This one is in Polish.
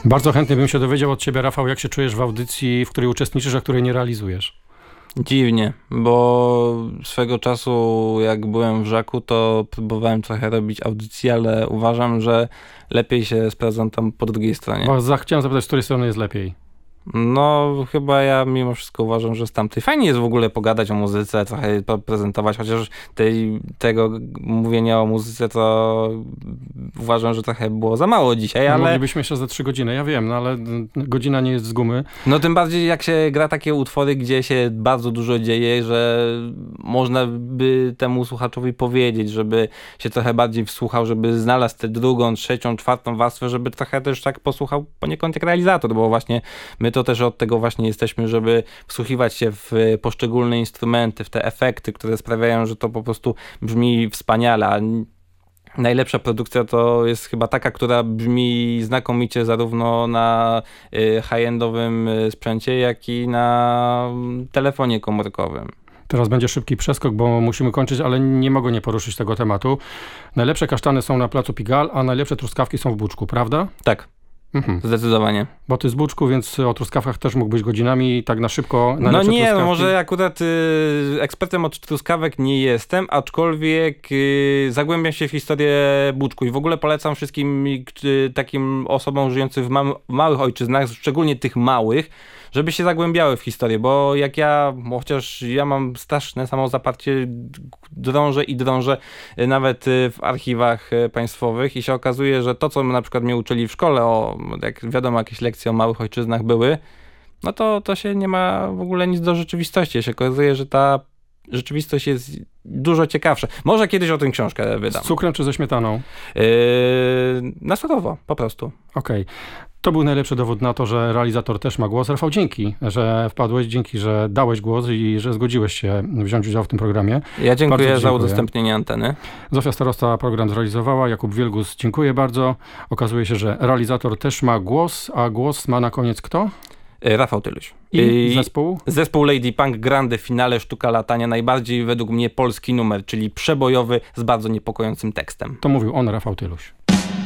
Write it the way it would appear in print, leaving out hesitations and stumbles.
Bardzo chętnie bym się dowiedział od ciebie, Rafał, jak się czujesz w audycji, w której uczestniczysz, a której nie realizujesz. Dziwnie, bo swego czasu jak byłem w Żaku, to próbowałem trochę robić audycje, ale uważam, że lepiej się sprawdzam tam po drugiej stronie. Bo chciałem zapytać, z której strony jest lepiej. No, chyba ja mimo wszystko uważam, że z tamtej. Fajnie jest w ogóle pogadać o muzyce, trochę prezentować, chociaż tego mówienia o muzyce to uważam, że trochę było za mało dzisiaj, ale... Moglibyśmy jeszcze za 3 godziny, ja wiem, no ale godzina nie jest z gumy. No tym bardziej jak się gra takie utwory, gdzie się bardzo dużo dzieje, że można by temu słuchaczowi powiedzieć, żeby się trochę bardziej wsłuchał, żeby znalazł tę drugą, trzecią, czwartą warstwę, żeby trochę też tak posłuchał poniekąd jak realizator, bo właśnie my to też od tego właśnie jesteśmy, żeby wsłuchiwać się w poszczególne instrumenty, w te efekty, które sprawiają, że to po prostu brzmi wspaniale, a najlepsza produkcja to jest chyba taka, która brzmi znakomicie zarówno na high-endowym sprzęcie, jak i na telefonie komórkowym. Teraz będzie szybki przeskok, bo musimy kończyć, ale nie mogę nie poruszyć tego tematu. Najlepsze kasztany są na placu Pigalle, a najlepsze truskawki są w Buczku, prawda? Tak. Zdecydowanie. Bo ty z Buczku, więc o truskawkach też mógłbyś godzinami tak na szybko. No nie, truskawki. Może akurat ekspertem od truskawek nie jestem, aczkolwiek zagłębiam się w historię Buczku i w ogóle polecam wszystkim takim osobom żyjącym w małych ojczyznach, szczególnie tych małych, żeby się zagłębiały w historię, bo jak chociaż ja mam straszne samozaparcie, drążę nawet w archiwach państwowych i się okazuje, że to, co na przykład mnie uczyli w szkole, jak wiadomo, jakieś lekcje o małych ojczyznach były, no to się nie ma w ogóle nic do rzeczywistości. Się okazuje, że ta rzeczywistość jest dużo ciekawsza. Może kiedyś o tym książkę wydam. Z cukrem czy ze śmietaną? Na surowo, po prostu. Okej. To był najlepszy dowód na to, że realizator też ma głos. Rafał, dzięki, że wpadłeś, dzięki, że dałeś głos i że zgodziłeś się wziąć udział w tym programie. Ja dziękuję za udostępnienie anteny. Zofia Starosta program zrealizowała, Jakub Wielgus, dziękuję bardzo. Okazuje się, że realizator też ma głos, a głos ma na koniec kto? Rafał Tyluś. I zespół? Zespół Lady Punk Grande Finale Sztuka Latania, najbardziej według mnie polski numer, czyli przebojowy z bardzo niepokojącym tekstem. To mówił on, Rafał Tyluś.